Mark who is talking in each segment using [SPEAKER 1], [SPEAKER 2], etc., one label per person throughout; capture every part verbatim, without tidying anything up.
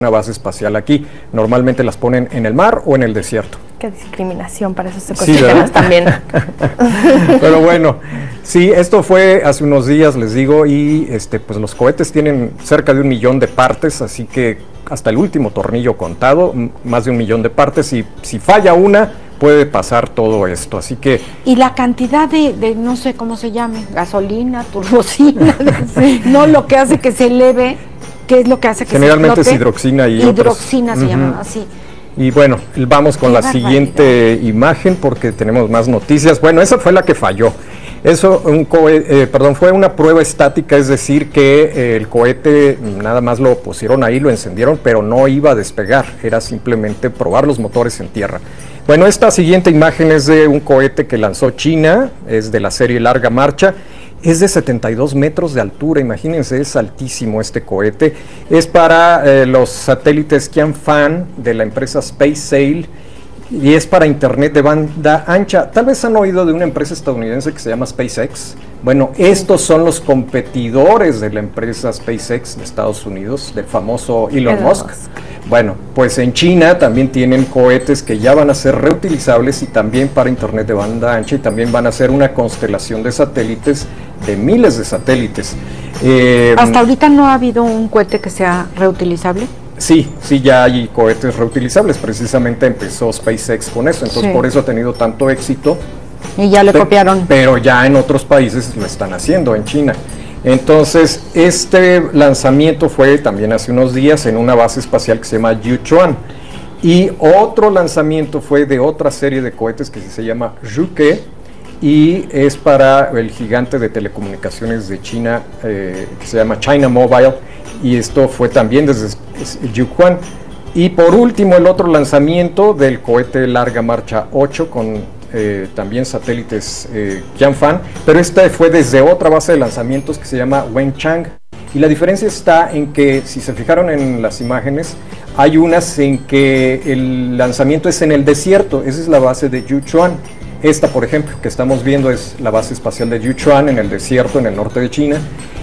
[SPEAKER 1] una base espacial aquí. Normalmente las ponen en el mar o en el desierto.
[SPEAKER 2] Qué discriminación para esos
[SPEAKER 1] ecosistemas
[SPEAKER 2] sí, también.
[SPEAKER 1] Pero bueno, sí, esto fue hace unos días, les digo, y este, pues los cohetes tienen cerca de un millón de partes, así que hasta el último tornillo contado, más de un millón de partes, y si falla una, puede pasar todo esto, así que...
[SPEAKER 3] Y la cantidad de, de no sé cómo se llame, gasolina, turbocina, sí. no lo que hace que se eleve, ¿qué es lo que hace que
[SPEAKER 1] generalmente
[SPEAKER 3] se
[SPEAKER 1] es hidroxina y
[SPEAKER 3] hidroxina
[SPEAKER 1] otros.
[SPEAKER 3] se
[SPEAKER 1] Uh-huh.
[SPEAKER 3] llama así.
[SPEAKER 1] Y bueno, vamos con
[SPEAKER 3] Qué
[SPEAKER 1] la
[SPEAKER 3] barbaridad.
[SPEAKER 1] siguiente imagen porque tenemos más noticias. Bueno, esa fue la que falló. Eso un cohete, eh, perdón, fue una prueba estática, es decir, que eh, el cohete nada más lo pusieron ahí, lo encendieron, pero no iba a despegar, era simplemente probar los motores en tierra. Bueno, esta siguiente imagen es de un cohete que lanzó China, es de la serie Larga Marcha. Es de setenta y dos metros de altura, imagínense, es altísimo este cohete. Es para eh, los satélites Qianfan de la empresa SpaceSail y es para internet de banda ancha. Tal vez han oído de una empresa estadounidense que se llama SpaceX. Bueno, estos son los competidores de la empresa SpaceX de Estados Unidos, del famoso Elon, Elon Musk. Musk. Bueno, pues en China también tienen cohetes que ya van a ser reutilizables y también para internet de banda ancha y también van a ser una constelación de satélites, de miles de satélites.
[SPEAKER 3] Eh, ¿Hasta ahorita no ha habido un cohete que sea reutilizable?
[SPEAKER 1] Sí, sí, ya hay cohetes reutilizables, precisamente empezó SpaceX con eso, entonces sí. Por eso ha tenido tanto éxito.
[SPEAKER 3] Y ya le
[SPEAKER 1] Pe-
[SPEAKER 3] copiaron.
[SPEAKER 1] Pero ya en otros países lo están haciendo, en China. Entonces, este lanzamiento fue también hace unos días en una base espacial que se llama Yuchuan. Y otro lanzamiento fue de otra serie de cohetes que se llama Zhuke y es para el gigante de telecomunicaciones de China eh, que se llama China Mobile y esto fue también desde Yuchuan. Y por último, el otro lanzamiento del cohete Larga Marcha ocho con Eh, también satélites eh, Qianfan, pero este fue desde otra base de lanzamientos que se llama Wenchang. Y la diferencia está en que, si se fijaron en las imágenes, hay unas en que el lanzamiento es en el desierto, esa es la base de Yuchuan. Esta, por ejemplo, que estamos viendo es la base espacial de Yuchuan en el desierto, en el norte de China.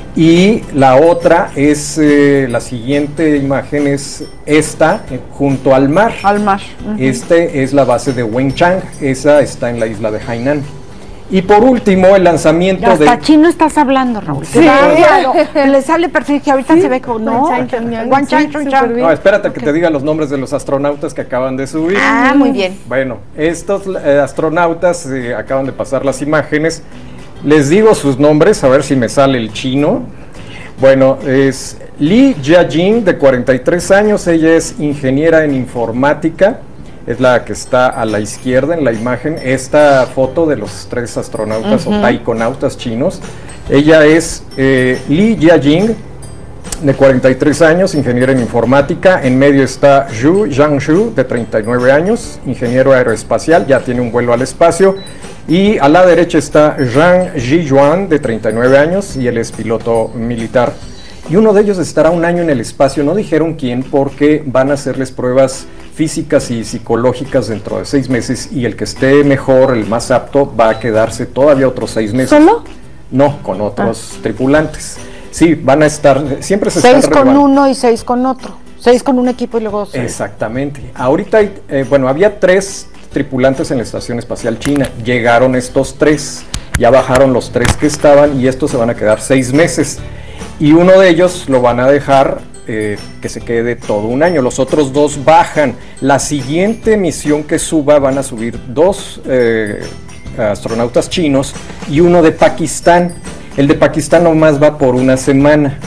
[SPEAKER 1] Y la otra es, eh, la siguiente imagen es esta, eh, junto al mar.
[SPEAKER 3] Al mar. Uh-huh.
[SPEAKER 1] Este es la base de Wenchang, esa está en la isla de Hainan. Y por último, el lanzamiento
[SPEAKER 3] ya hasta
[SPEAKER 1] de...
[SPEAKER 3] chino estás hablando, Raúl.
[SPEAKER 2] Sí.
[SPEAKER 3] Claro, le sale perfecto, que ahorita sí. Se ve como... No,
[SPEAKER 2] Wenchang,
[SPEAKER 1] no, espérate okay. que te diga los nombres de los astronautas que acaban de subir.
[SPEAKER 3] Ah, muy bien.
[SPEAKER 1] Bueno, estos eh, astronautas eh, acaban de pasar las imágenes. Les digo sus nombres, a ver si me sale el chino. Bueno, es Li Jiajing, de cuarenta y tres años, ella es ingeniera en informática, es la que está a la izquierda en la imagen, esta foto de los tres astronautas uh-huh. o taikonautas chinos. Ella es eh, Li Jiajing, de cuarenta y tres años, ingeniera en informática. En medio está Zhu Jiangshu, de treinta y nueve años, ingeniero aeroespacial, ya tiene un vuelo al espacio. Y a la derecha está Zhang Zhiyuan, de treinta y nueve años, y él es piloto militar. Y uno de ellos estará un año en el espacio, no dijeron quién, porque van a hacerles pruebas físicas y psicológicas dentro de seis meses, y el que esté mejor, el más apto, va a quedarse todavía otros seis meses.
[SPEAKER 3] ¿Solo?
[SPEAKER 1] No, con otros ah. tripulantes. Sí, van a estar, siempre se
[SPEAKER 3] seis
[SPEAKER 1] están
[SPEAKER 3] con
[SPEAKER 1] renovando.
[SPEAKER 3] uno y seis con otro. Seis con un equipo y luego seis.
[SPEAKER 1] Exactamente. Ahorita, hay, eh, bueno, había tres tripulantes en la Estación Espacial China, llegaron estos tres, ya bajaron los tres que estaban y estos se van a quedar seis meses y uno de ellos lo van a dejar eh, que se quede todo un año, los otros dos bajan. La siguiente misión que suba van a subir dos eh, astronautas chinos y uno de Pakistán. El de Pakistán nomás va por una semana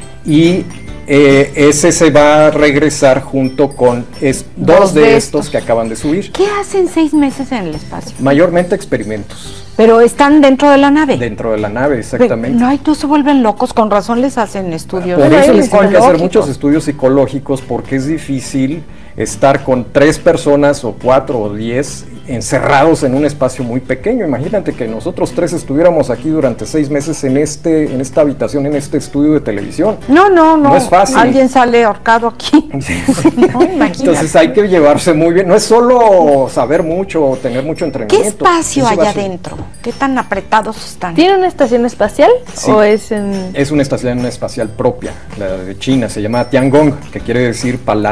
[SPEAKER 1] y Eh, ese se va a regresar junto con es, dos, dos de, de estos. estos que acaban de subir.
[SPEAKER 3] ¿Qué hacen seis meses en el espacio?
[SPEAKER 1] Mayormente experimentos.
[SPEAKER 3] ¿Pero están dentro de la nave?
[SPEAKER 1] Dentro de la nave, exactamente.
[SPEAKER 3] Pero, no, no se vuelven locos, con razón les hacen estudios.
[SPEAKER 1] Por eso les tienen que hacer muchos estudios psicológicos porque es difícil estar con tres personas o cuatro o diez encerrados en un espacio muy pequeño. Imagínate que nosotros tres estuviéramos aquí durante seis meses en este, en esta habitación, en este estudio de televisión.
[SPEAKER 3] No, no, no.
[SPEAKER 1] No es fácil.
[SPEAKER 3] Alguien sale ahorcado aquí.
[SPEAKER 1] Sí. No, entonces hay que llevarse muy bien. No es solo saber mucho o tener mucho entrenamiento.
[SPEAKER 3] ¿Qué espacio hay adentro? ¿Qué tan apretados están?
[SPEAKER 2] ¿Tiene una estación espacial
[SPEAKER 1] Sí.
[SPEAKER 2] o es en...?
[SPEAKER 1] Es una estación espacial propia, la de China, se llama Tiangong, que quiere decir pala